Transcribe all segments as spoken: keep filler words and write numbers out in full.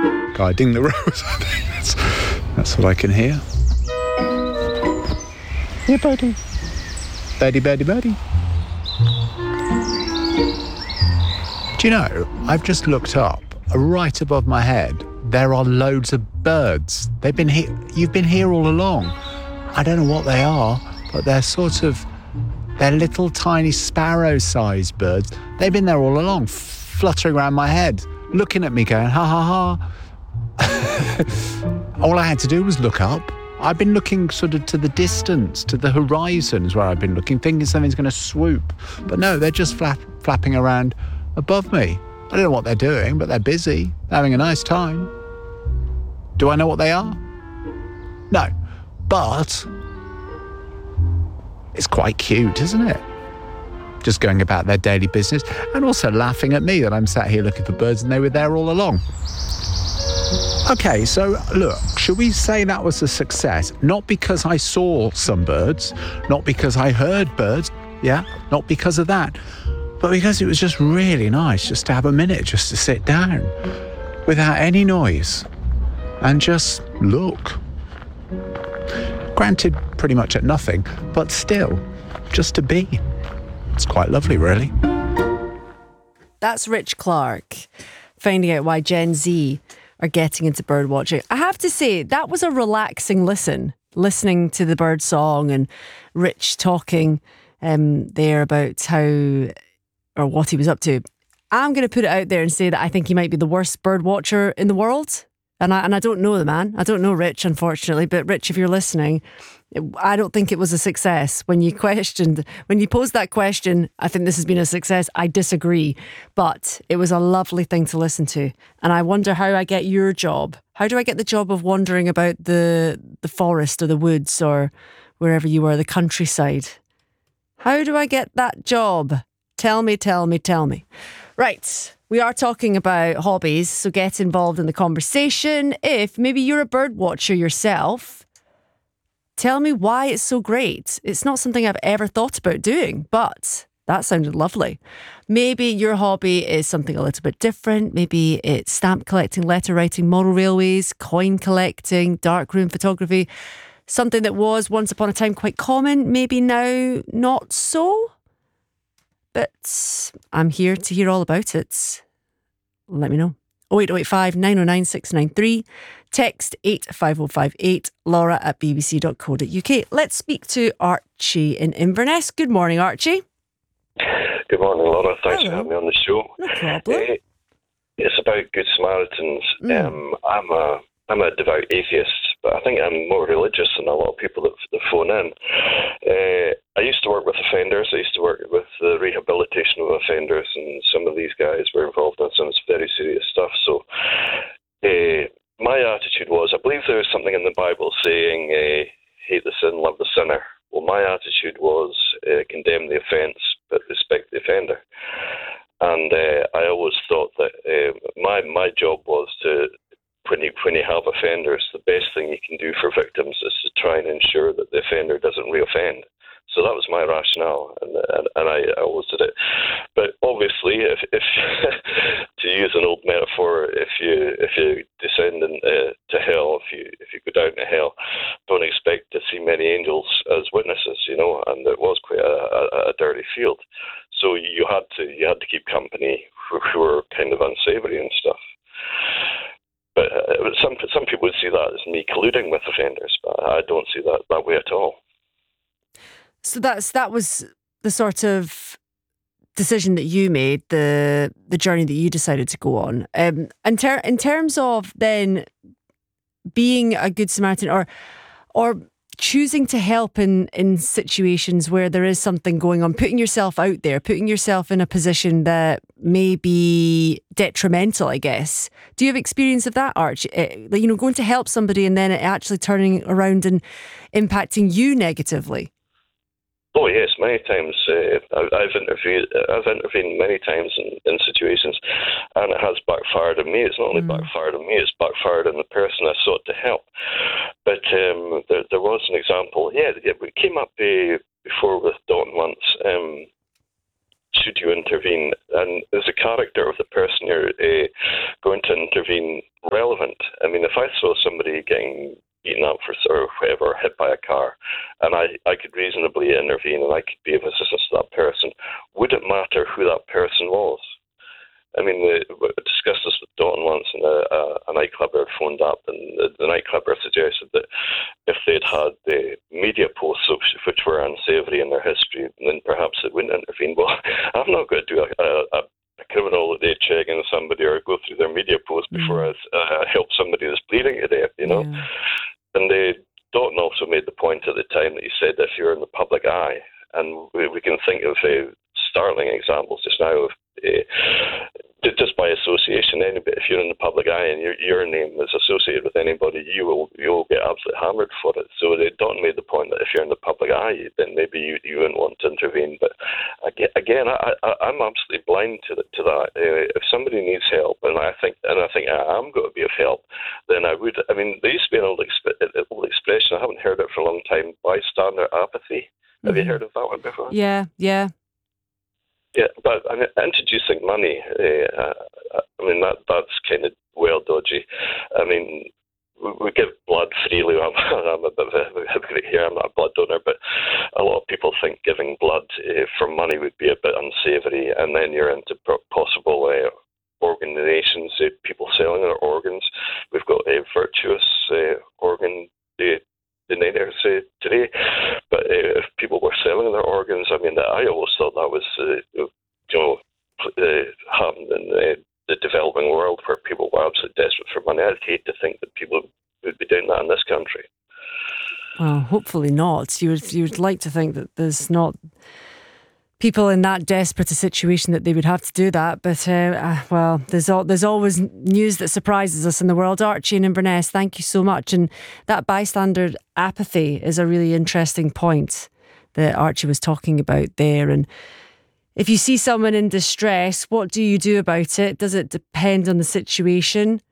Guiding the rose. I think that's, that's what I can hear. Yeah, birdie. Birdie, birdie, birdie. Do you know, I've just looked up, right above my head, there are loads of birds. They've been here, you've been here all along. I don't know what they are, but they're sort of, they're little tiny sparrow-sized birds. They've been there all along, fluttering around my head, looking at me going, ha ha ha. All I had to do was look up. I've been looking sort of to the distance, to the horizon is where I've been looking, thinking something's going to swoop. But no, they're just flap, flapping around above me. I don't know what they're doing, but they're busy. They're having a nice time. Do I know what they are? No. But it's quite cute, isn't it? Just going about their daily business and also laughing at me that I'm sat here looking for birds and they were there all along. Okay, so look, should we say that was a success? Not because I saw some birds, not because I heard birds, yeah, not because of that, but because it was just really nice just to have a minute just to sit down without any noise and just look. Granted, pretty much at nothing, but still, just to be. It's quite lovely, really. That's Rich Clark, finding out why Gen Z are getting into bird watching. I have to say, that was a relaxing listen, listening to the bird song and Rich talking um, there about how, or what he was up to. I'm going to put it out there and say that I think he might be the worst bird watcher in the world. And I, and I don't know the man. I don't know Rich, unfortunately. But Rich, if you're listening, I don't think it was a success. When you questioned, when you posed that question, I think this has been a success. I disagree. But it was a lovely thing to listen to. And I wonder how I get your job. How do I get the job of wandering about the the forest or the woods or wherever you were, the countryside? How do I get that job? Tell me, tell me, tell me. Right. We are talking about hobbies, so get involved in the conversation. If maybe you're a bird watcher yourself, tell me why it's so great. It's not something I've ever thought about doing, but that sounded lovely. Maybe your hobby is something a little bit different. Maybe it's stamp collecting, letter writing, model railways, coin collecting, darkroom photography. Something that was once upon a time quite common, maybe now not so. But I'm here to hear all about it. Let me know. oh eight oh eight five, nine oh nine, six nine three. Text eight five oh five eight. Laura at b b c dot co dot u k. Let's speak to Archie in Inverness. Good morning, Archie. Good morning, Laura. Thanks Hello. for having me on the show. No problem. Uh, it's about Good Samaritans. Mm. Um, I'm a I'm a devout atheist, but I think I'm more religious than a lot of people that, that phone in. Uh, I used to work with offenders. I used to work with the rehabilitation of offenders, and some of these guys were involved in some very serious stuff. So uh, my attitude was, I believe there was something in the Bible saying, uh, hate the sin, love the sinner. Well, my attitude was uh, condemn the offence, but respect the offender. And uh, I always thought that uh, my my job was to, when you when you have offenders, the best thing you can do for victims is to try and ensure that the offender doesn't reoffend. So that was my rationale, and and, and I, I always did it. But obviously, if, if to use an old metaphor, if you if you descend in, uh, to hell, if you if you go down to hell, don't expect to see many angels as witnesses, you know. And it was quite a, a, a dirty field, so you had to you had to keep company who, who were kind of unsavoury and stuff. But uh, some some people would see that as me colluding with offenders, but I don't see that that way at all. So that's that was the sort of decision that you made, the the journey that you decided to go on. Um, in, ter- in terms of then being a good Samaritan, or or choosing to help in, in situations where there is something going on, putting yourself out there, putting yourself in a position that may be detrimental, I guess. Do you have experience of that, Arch? Uh, you know, going to help somebody and then it actually turning around and impacting you negatively? Oh yes, many times. Uh, I've interviewed. I've intervened many times in, in situations, and it has backfired on me. It's not only mm. backfired on me; it's backfired on the person I sought to help. But um, there, there was an example. Yeah, we came up uh, before with Dawn once. Um, should you intervene? And is the character of the person you're uh, going to intervene relevant? I mean, if I saw somebody getting beaten up for or whatever, hit by a car, and I, I could reasonably intervene and I could be of assistance to that person, would it matter who that person was? I mean, we, we discussed this with Dawn once, and a, a, a nightclubber phoned up, and the, the nightclubber suggested that if they'd had the media posts of, which were unsavoury in their history, then perhaps they wouldn't intervene. Well, I'm not going to do a, a, a criminal day check in somebody or go through their media posts before mm. I uh, help somebody that's bleeding to death, you know. Yeah. And they, Dalton also made the point at the time that he said if you're in the public eye, and we, we can think of uh, startling examples just now of uh, just by association. Anybody, if you're in the public eye and your your name is associated with anybody, you will you will get absolutely hammered for it. So they Dalton made the point that if you're in the public eye, then maybe you, you wouldn't want to intervene. But again, I, I I'm absolutely blind to the, to that. Uh, if somebody needs help, and I think and I think I am going to be of help, then I would. I mean, there used to be an old, exp- old expression. I haven't heard it for a long time. Bystander apathy. Have mm-hmm. you heard of that one before? Yeah, yeah. Yeah, but I mean, introducing money, uh, I mean, that that's kind of well dodgy. I mean, we, we give blood freely. I'm, I'm a bit of a hypocrite here. I'm not a blood donor, but a lot of people think giving blood uh, for money would be a bit unsavoury, and then you're into possible uh, organ donations, uh, people selling their organs. We've got a uh, virtuous uh, organ uh, donators uh, today, but uh, if people were selling their organs, I mean, I always thought that was, uh, you know, uh, happened in uh, the developing world where people were absolutely desperate for money. I'd hate to think that people would be doing that in this country. Well, hopefully not. You would, you would like to think that there's not people in that desperate a situation that they would have to do that, but uh, well, there's all, there's always news that surprises us in the world. Archie in Inverness, thank you so much. And that bystander apathy is a really interesting point that Archie was talking about there. And if you see someone in distress, what do you do about it? Does it depend on the situation?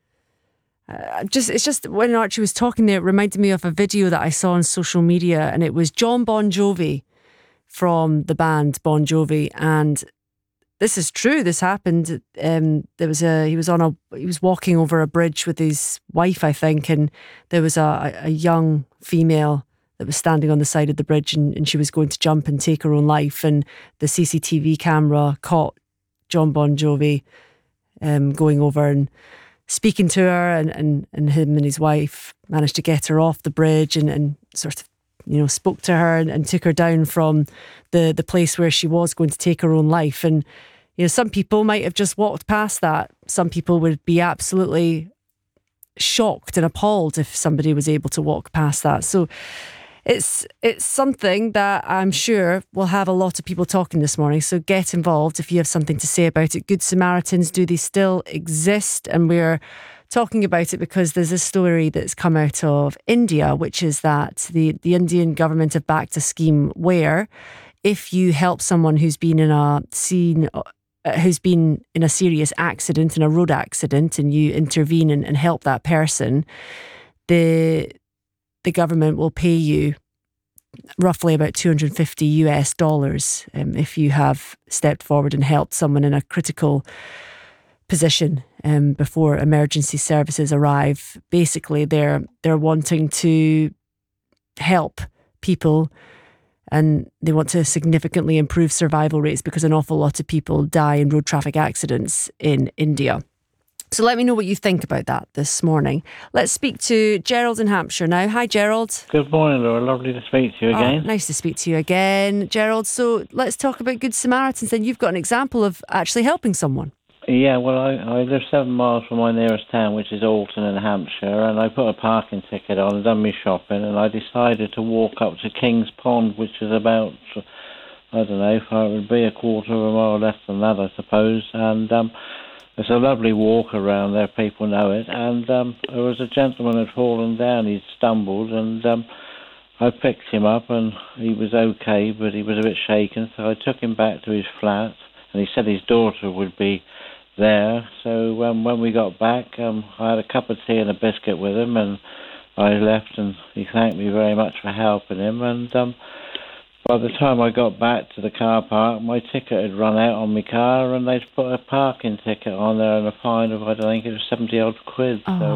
Uh, just it's just when Archie was talking there, it reminded me of a video that I saw on social media, and it was John Bon Jovi from the band Bon Jovi, and this is true. This happened. Um, there was a he was on a he was walking over a bridge with his wife, I think, and there was a, a young female that was standing on the side of the bridge, and, and she was going to jump and take her own life. And the C C T V camera caught John Bon Jovi um, going over and speaking to her, and, and, and him and his wife managed to get her off the bridge and, and sort of, you know, spoke to her and, and took her down from the, the place where she was going to take her own life. And, you know, some people might have just walked past that. Some people would be absolutely shocked and appalled if somebody was able to walk past that. So it's it's something that I'm sure will have a lot of people talking this morning. So get involved if you have something to say about it. Good Samaritans, do they still exist? And we're talking about it because there's a story that's come out of India, which is that the, the Indian government have backed a scheme where if you help someone who's been in a scene, uh, who's been in a serious accident, in a road accident, and you intervene and, and help that person, the the government will pay you roughly about two hundred fifty US dollars um, if you have stepped forward and helped someone in a critical position um, before emergency services arrive. Basically, they're they're wanting to help people, and they want to significantly improve survival rates because an awful lot of people die in road traffic accidents in India. So let me know what you think about that this morning. Let's speak to Gerald in Hampshire now. Hi, Gerald. Good morning, Laura. Lovely to speak to you again. Oh, nice to speak to you again, Gerald. So let's talk about Good Samaritans. Then you've got an example of actually helping someone. Yeah, well, I, I live seven miles from my nearest town, which is Alton in Hampshire, and I put a parking ticket on and done my shopping, and I decided to walk up to King's Pond, which is about, I don't know, if it would be a quarter of a mile less than that, I suppose, and um, it's a lovely walk around there, people know it, and um, there was a gentleman who had fallen down, he'd stumbled, and um, I picked him up, and he was okay, but he was a bit shaken, so I took him back to his flat, and he said his daughter would be there. So um, when we got back, um, I had a cup of tea and a biscuit with him, and I left, and he thanked me very much for helping him. And um, by the time I got back to the car park, my ticket had run out on my car, and they'd put a parking ticket on there and a fine of, I don't think it was seventy odd quid. Oh. So